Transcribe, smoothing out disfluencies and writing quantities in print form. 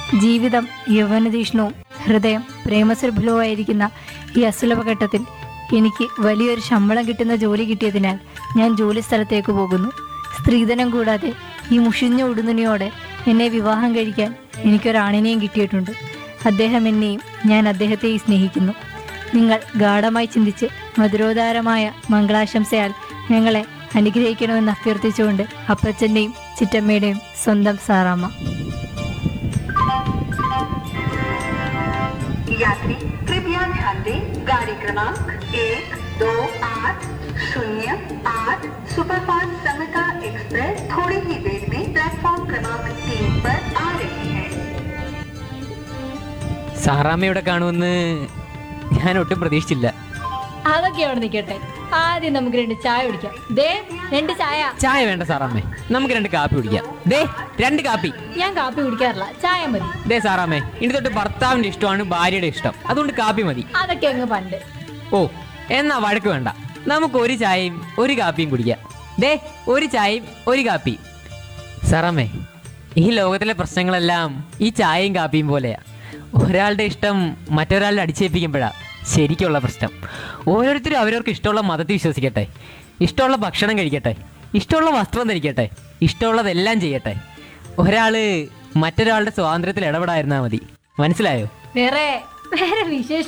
ജീവിതം യൗവനതീഷ്ണവും ഹൃദയം പ്രേമസുലഭവുമായിരിക്കുന്ന ഈ അസുലഭഘട്ടത്തിൽ എനിക്ക് വലിയൊരു ശമ്പളം കിട്ടുന്ന ജോലി കിട്ടിയതിനാൽ ഞാൻ ജോലി സ്ഥലത്തേക്ക് പോകുന്നു. സ്ത്രീധനം കൂടാതെ ഈ മുഷിഞ്ഞ ഉടുതുണിയോടെ എന്നെ വിവാഹം കഴിക്കാൻ എനിക്കൊരാണിനെയും കിട്ടിയിട്ടുണ്ട്. അദ്ദേഹം എന്നെയും, ഞാൻ അദ്ദേഹത്തെയും സ്നേഹിക്കുന്നു. നിങ്ങൾ ഗാഢമായി ചിന്തിച്ച് മധുരോദാരമായ മംഗളാശംസയാൽ ഞങ്ങളെ അനുഗ്രഹിക്കണമെന്ന് അഭ്യർത്ഥിച്ചുകൊണ്ട് അപ്പച്ചൻ്റെയും ചിറ്റമ്മയുടെയും സ്വന്തം സാറാമ്മ. यात्री कृपया ध्यान दें, गाड़ी क्रमांक 1280 सुपरफास्ट समता एक्सप्रेस थोड़ी ही देर में प्लेटफॉर्म क्रमांक 3 पर आ रही है. സാറാമ്മയുടെ കാണുമെന്ന് ഞാൻ ഒട്ടും പ്രതീക്ഷിച്ചില്ല. അതൊക്കെ അവിടെ നിൽക്കട്ടെ, ആദ്യം നമുക്ക് 2 ചായ കുടിക്കാം. ദേ 2 ചായ. ചായ വേണ്ട സാറാമ്മേ, നമുക്ക് 2 കാപ്പി കുടിക്കാം. ദേ 2 കാപ്പി. ഞാൻ കാപ്പി കുടിക്കാറില്ല, ചായ മതി. ദേ സാറാമ്മേ, ഇനി തൊട്ട് ഭർത്താവിന്റെ ഇഷ്ടമാണ് ഭാര്യയുടെ ഇഷ്ടം, അതുകൊണ്ട് കാപ്പി മതി. അതൊക്കെ അങ്ങ് പണ്ട്. ഓ, എന്നാ വഴക്ക് വേണ്ട, നമുക്ക് 1 ചായയും 1 കാപ്പിയും കുടിക്കാം. ദേ 1 ചായയും 1 കാപ്പി. സാറാമ്മേ, ഈ ലോകത്തിലെ പ്രശ്നങ്ങളെല്ലാം ഈ ചായയും കാപ്പിയും പോലെയാ. ഒരാളുടെ ഇഷ്ടം മറ്റൊരാളുടെ അടിച്ചേൽപ്പിക്കുമ്പോഴാണ് ശരിക്കുള്ള പ്രശ്നം. ഓരോരുത്തരും അവരവർക്ക് ഇഷ്ടമുള്ള മതത്തിൽ വിശ്വസിക്കട്ടെ, ഇഷ്ടമുള്ള ഭക്ഷണം കഴിക്കട്ടെ, ഇഷ്ടമുള്ള വസ്ത്രം ധരിക്കട്ടെ, ഇഷ്ടമുള്ളതെല്ലാം ചെയ്യട്ടെ. ഒരാള് മറ്റൊരാളുടെ സ്വാതന്ത്ര്യത്തിൽ ഇടപെടാതിരുന്നാൽ മതി. മനസ്സിലായോ? വേറെ വിശേഷം